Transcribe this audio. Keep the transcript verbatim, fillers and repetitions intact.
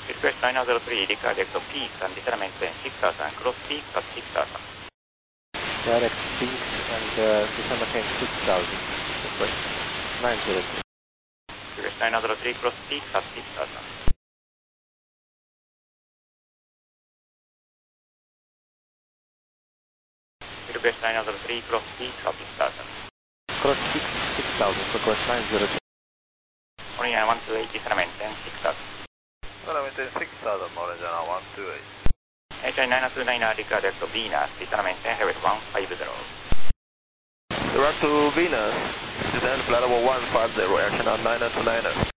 Request nine zero three, redirect peaks and disalignment six thousand, cross peaks at six thousand. Direct peaks and uh, disalignment six thousand. Request nine zero three. Request nine zero three, cross peaks at six thousand. Request nine zero three, cross peaks at six thousand. Cross peaks six thousand, request nine zero three. Meridian one two eight, disalignment six thousand. Disalignment six thousand, Meridian one two eight. H I nine two nine, redirect Venus, disalignment heavy one five zero. Direct to Venus, descend flight level one five zero, action on nine two nine.